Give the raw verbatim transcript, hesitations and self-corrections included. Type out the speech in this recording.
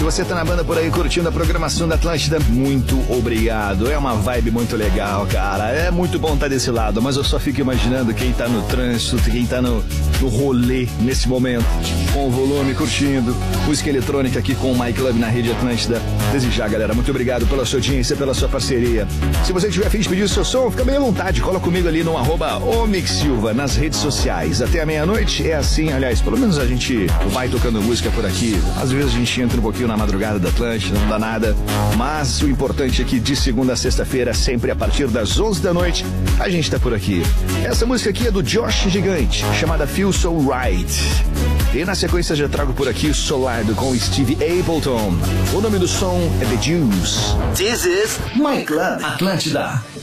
você tá na banda por aí curtindo a programação da Atlântida, muito obrigado. É uma vibe muito legal, cara. É muito bom estar desse lado, mas eu só fico imaginando quem tá no trânsito, quem tá no, no rolê nesse momento, com o volume, curtindo música eletrônica aqui com o My Club na Rede Atlântida. Desejar, galera, muito obrigado pela sua audiência, pela sua parceria. Se você tiver a fim de pedir o seu som, fica bem à vontade, cola comigo ali no arroba Omix Silva nas redes sociais. Até a meia-noite é assim, aliás, pelo menos a gente vai tocando música por aqui. Às vezes a gente entra um pouquinho na madrugada da Atlântida, não dá nada, mas o importante é que de segunda a sexta-feira, sempre a partir das onze da noite, a gente tá por aqui. Essa música aqui é do Josh Gigante, chamada Feel So Right. E na sequência já trago por aqui Solardo com Steve Appleton. O nome do som é The Juice. This is My Club Atlântida.